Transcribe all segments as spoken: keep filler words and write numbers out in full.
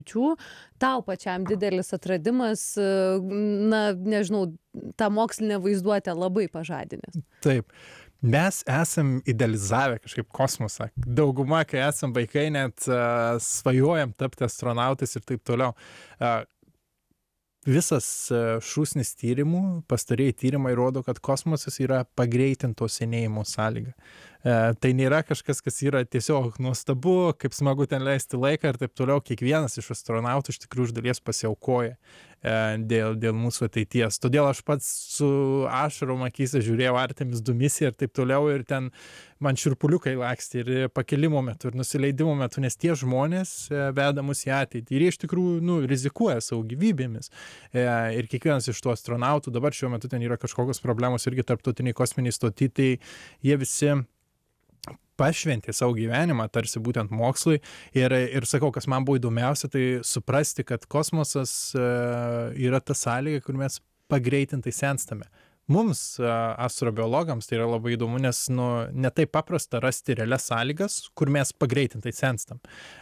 tau pačiam didelis atradimas, na, nežinau, tą mokslinę vaizduotę labai pažadinęs? Taip. Mes esam idealizavę kažkaip kosmosą. Dauguma, kai esam vaikai, net uh, svajojam tapti astronautais ir taip toliau. Uh, Visas šūsnis tyrimų, pastarieji tyrimai rodo, kad kosmosas yra pagreitinto senėjimo sąlyga. E, tai nėra kažkas, kas yra tiesiog nuostabu, kaip smagu ten leisti laiką ir taip toliau. Kiekvienas iš astronautų iš tikrųjų iš dalies pasiaukoja e, dėl, dėl mūsų ateities. Todėl aš pats su ašarom akyse žiūrėjau Artemis du misiją ir taip toliau ir ten man šiurpuliukai lakstė ir pakilimo metu, ir nusileidimo metu, nes tie žmonės e, veda mus į ateitį. Ir jie iš tikrųjų nu, rizikuoja savo gyvybėmis. E, ir kiekvienas iš tų astronautų, dabar šiuo metu ten yra kažkokios problemos irgi tarptautiniai kosminiai stoty, tai jie visi pašventė savo gyvenimą, tarsi būtent mokslui. Ir, ir sakau, kas man buvo įdomiausia, tai suprasti, kad kosmosas e, yra ta sąlyga, kur mes pagreitintai senstame. Mums, astrobiologams, tai yra labai įdomu, nes nu, netai paprasta rasti realias sąlygas, kur mes pagreitintai senstam.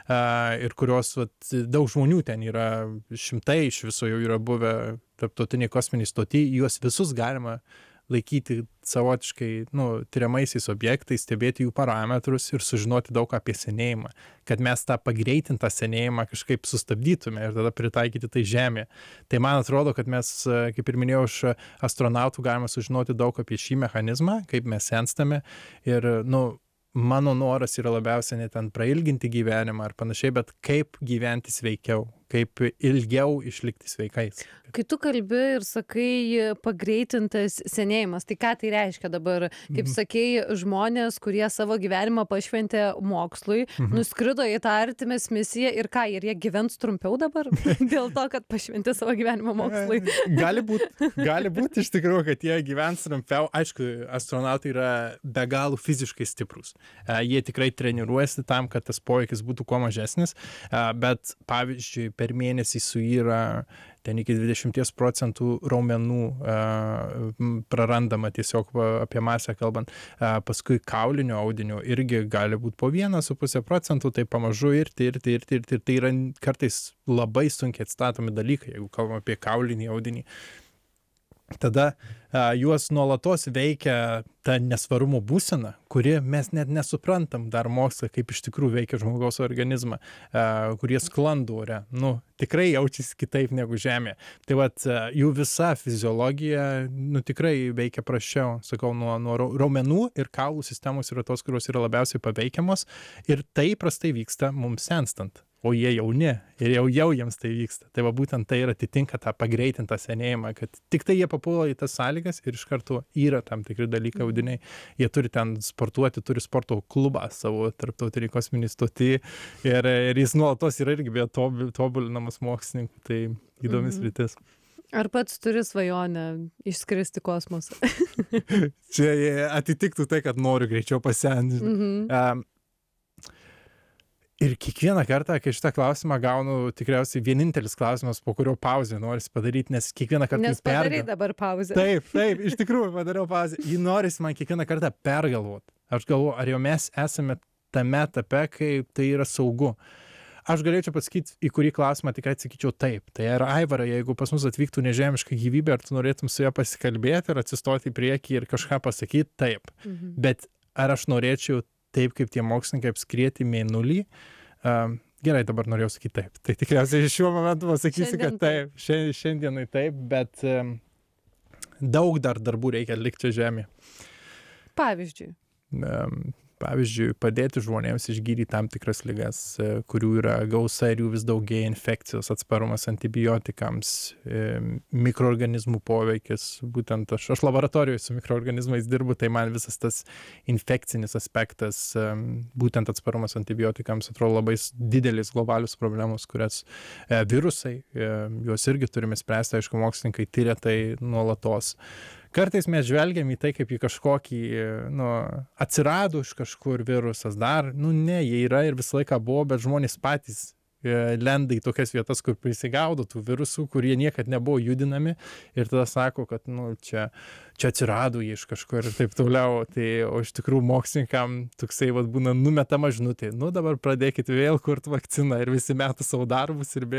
Ir kurios vat, daug žmonių ten yra, šimtai iš viso jau yra buvę tarptautiniai kosminiai stoty, juos visus galima laikyti savotiškai nu, tyriamaisiais objektais, stebėti jų parametrus ir sužinoti daug apie senėjimą, kad mes tą pagreitintą senėjimą kažkaip sustabdytume ir tada pritaikyti tai Žemėje. Tai man atrodo, kad mes, kaip ir minėjau, iš astronautų galime sužinoti daug apie šį mechanizmą, kaip mes senstame ir, nu, mano noras yra labiausiai ne ten prailginti gyvenimą ar panašiai, bet kaip gyventi sveikiau, kaip ilgiau išlikti sveikais. Kai tu kalbi ir sakai pagreitintas senėjimas, tai ką tai reiškia dabar? Kaip mhm. sakei, žmonės, kurie savo gyvenimą pašventė mokslui, mhm. nuskrido į tą Artemis misiją ir ką, ir jie gyvens trumpiau dabar? Dėl to, kad pašventė savo gyvenimą mokslui. Gali būti, gali būti iš tikrųjų, kad jie gyvens trumpiau. Aišku, astronautai yra be galo fiziškai stiprus. Jie tikrai treniruojasi tam, kad tas poveikis būtų kuo mažesnis, bet pavyzdžiui, per mėnesį suyra ten iki dvidešimties procentų raumenų uh, prarandama tiesiog apie masę kalbant. Uh, paskui kaulinio audinio irgi gali būti po vieną su pusę procentų, tai pamažu irti, irti, irti, irti. Ir tai yra kartais labai sunkiai atstatomi dalykai, jeigu kalbam apie kaulinį audinį. Tada a, juos nuolatos veikia ta nesvarumo būsena, kuri mes net nesuprantam dar mokslą, kaip iš tikrųjų veikia žmogaus organizmą, a, kurie sklando ore. Nu, tikrai jaučiasi kitaip negu Žemė. Tai vat, a, jų visa fiziologija, nu, tikrai veikia prasčiau. Sakau, nuo, nuo raumenų ir kaulų sistemos yra tos, kurios yra labiausiai paveikiamos ir tai prastai vyksta mums senstant. O jie jauni ir jau jau jiems tai vyksta. Tai va būtent tai ir atitinka tą pagreitintą senėjimą, kad tik tai jie papuola į tas sąlygas ir iš karto yra tam tikri dalykai audiniai. Jie turi ten sportuoti, turi sporto klubą savo tarptautinį kosminį stotį ir, ir jis nuolatos yra irgi beje tobulinamas mokslininkų. Tai įdomis Mhm. rytis. Ar pats turi svajonę išskristi kosmosą? Čia atitiktų tai, kad noriu greičiau pasenti. Mhm. Um, Ir kiekvieną kartą, kai šitą klausimą gaunu, tikriausiai vienintelis klausimas, po kurio pauzę norisi padaryti, nes kiekvieną kartą... Nes padarai dabar pauzę. Taip, taip, iš tikrųjų padariau pauzę. Jį norisi man kiekvieną kartą pergalvoti. Aš galvoju, ar jau mes esame tame etape, kai tai yra saugu. Aš galėčiau pasakyti, į kurį klausimą tikrai atsakyčiau taip. Tai yra, Aivarai, jeigu pas mus atvyktų nežemiška gyvybė, ar tu norėtum su ja pasikalbėti ir atsistoti į priekį ir kažką pasakyti, taip. Mhm. Bet ar aš norėčiau taip, kaip tie mokslininkai apskrieti mėnulį? Uh, gerai, dabar norėjau sakyti taip. Tai tikriausiai šiuo momentu pasakysiu, Šiandien kad taip. Šiandien, šiandienai taip, bet um, daug dar darbų reikia likti čia Žemėje. Pavyzdžiui. Um, pavyzdžiui, padėti žmonėms išgydyti tam tikras ligas, kurių yra gausa ir jų vis daugėja, infekcijos, atsparumas antibiotikams, mikroorganizmų poveikis. Būtent aš, aš laboratorijoje su mikroorganizmais dirbu, tai man visas tas infekcinis aspektas, būtent atsparumas antibiotikams, atrodo labai didelis globalius problemos, kurias virusai, juos irgi turime spręsti, aišku, mokslininkai tyria tai nuolatos. Kartais mes žvelgiam į tai kaip į kažkokį, nu, atsirado iš kažkur virusas dar, nu ne, jie yra ir visą laiką buvo, bet žmonės patys lenda į tokias vietas, kur prisigaudo tų virusų, kurie niekad nebuvo judinami ir tada sako, kad nu, čia, čia atsirado jie iš kažkur ir taip toliau. Tai, o iš tikrųjų mokslininkam toksai vat, būna numetama žinutė. Nu dabar pradėkit vėl kurt vakciną ir visi meta savo darbus ir bėga.